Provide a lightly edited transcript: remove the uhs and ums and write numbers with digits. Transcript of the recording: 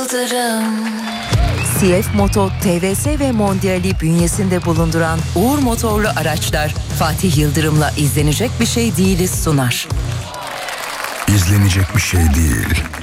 Yıldırım. CF Moto, TVS ve Mondial'i bünyesinde bulunduran Uğur motorlu araçlar Fatih Yıldırım'la izlenecek bir şey değiliz sunar. İzlenecek bir şey değil.